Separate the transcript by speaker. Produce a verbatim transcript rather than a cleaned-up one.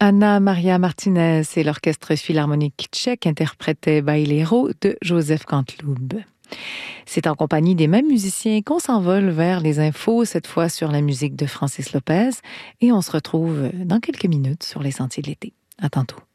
Speaker 1: Anna Maria Martinez et l'Orchestre Philharmonique tchèque interprétaient Bailero de Joseph Canteloube. C'est en compagnie des mêmes musiciens qu'on s'envole vers les infos, cette fois sur la musique de Francis Lopez, et on se retrouve dans quelques minutes sur les sentiers de l'été. À tantôt.